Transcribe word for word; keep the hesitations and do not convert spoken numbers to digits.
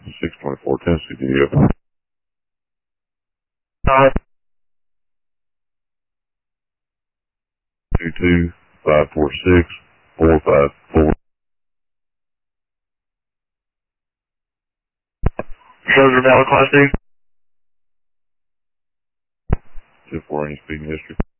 six twenty-four Tennessee, do you? Uh, two two five four six four five four. shows your valid class D. Two four any speeding history.